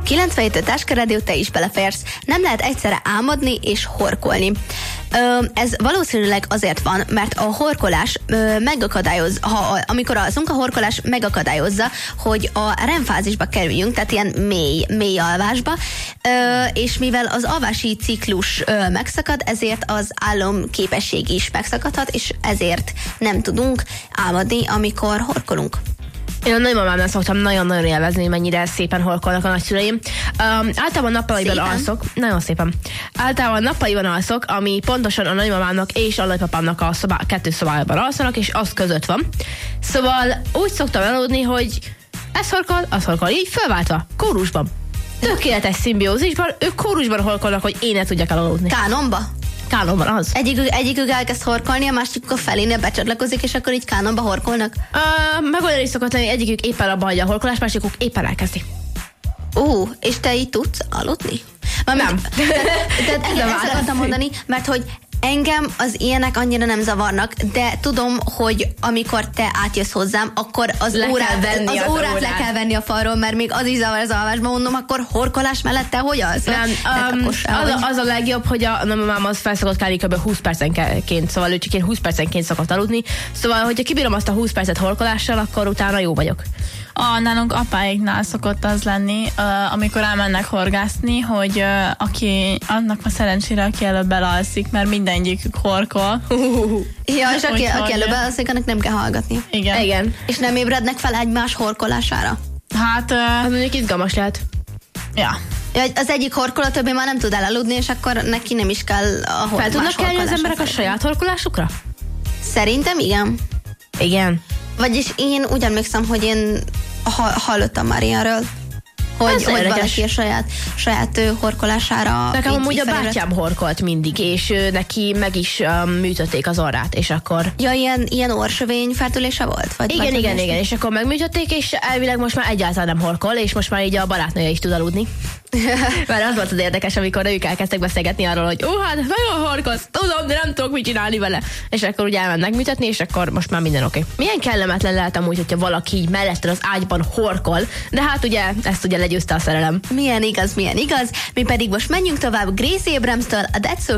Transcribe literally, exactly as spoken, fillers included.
kilencvenhét Táska Rádió, te is beleférsz. Nem lehet egyszerre álmodni és horkolni. Ö, ez valószínűleg azért van, mert a horkolás ö, megakadályoz, ha, amikor alszunk, a horkolás megakadályozza, hogy a REM-fázisba kerüljünk, tehát ilyen mély, mély alvásba, ö, és mivel az alvási ciklus ö, megszakad, ezért az álomképesség is megszakadhat, és ezért nem tudunk álmodni, amikor horkolunk. Én a nagymamámnál szoktam nagyon-nagyon élvezni, mennyire szépen horkolnak a nagyszüleim. Um, általában nappaliban alszok. Nagyon szépen. Általában nappaliban alszok, ami pontosan a nagymamámnak és a nagypapámnak a szobá, kettő szobájában alszanak, és az között van. Szóval úgy szoktam aludni, hogy ez horkol, az horkol, így fölváltva, kórusban. Tökéletes szimbiózisban, ők kórusban horkolnak, hogy én ne tudjak elaludni. Kánonba? Kánonban az. Egyikük, egyikük elkezd horkolni, a másikuk a felénél becsatlakozik, és akkor így kánonba horkolnak? Uh, meg olyan is szokott lenni, egyikük éppen abba hagyja a horkolás, másikuk éppen elkezdi. Ó, uh, és te így tudsz aludni? Mármint, Nem. Tehát ez ezt akartam mondani, mert hogy engem az ilyenek annyira nem zavarnak, de tudom, hogy amikor te átjössz hozzám, akkor az le órát, venni az az órát, órát le kell venni a falról, mert még az is zavar az alvásban, mondom, akkor horkolás mellett te hogy alsz? Nem, um, az, a, az a legjobb, hogy a nagymamám az felszokott kelni kb. húsz percenként, szóval ő csak én húsz percenként szokott aludni, szóval, hogyha kibírom azt a húsz percet horkolással, akkor utána jó vagyok. A, nálunk apáiknál szokott az lenni, uh, amikor elmennek horgászni, hogy uh, aki, annak a szerencsére, aki előbb elalszik, mert mindegyikük horkol. Ja, és aki, Úgyhogy- aki előbb elalszik, annak nem kell hallgatni. Igen. Igen. És nem ébrednek fel egymás horkolására? Hát, uh, Az mondjuk izgalmas lehet. ja. Ja, az egyik horkol, a többi már nem tud elaludni, és akkor neki nem is kell a hor- Fel tudnak más kelni az horkolásra emberek a felkelni. saját horkolásukra? Szerintem igen. Igen. Vagyis én úgy emlékszem, hogy én ha- hallottam már ilyenről, hogy, Ez hogy érdekes. valaki a saját, saját ő, horkolására... Nekem így- amúgy így a felébredt. bátyám horkolt mindig, és ő, neki meg is um, műtötték az orrát, és akkor... Ja, ilyen, ilyen orsövény fertőlése volt? Vagy, Igen, vagy igen, ilyesmi? igen, és akkor megműtötték, és elvileg most már egyáltalán nem horkol, és most már így a barátnője is tud aludni. Mert az volt az érdekes, amikor ők elkezdtek beszélgetni arról, hogy ó, hát nagyon horkolsz, tudom, de nem tudok mit csinálni vele. És akkor ugye elmennek műtetni, és akkor most már minden oké. Okay. Milyen kellemetlen lehet amúgy, hogyha valaki így melletted az ágyban horkol, de hát ugye ezt ugye legyőzte a szerelem. Milyen igaz, milyen igaz. Mi pedig most menjünk tovább Gracie Abramstől, a That's So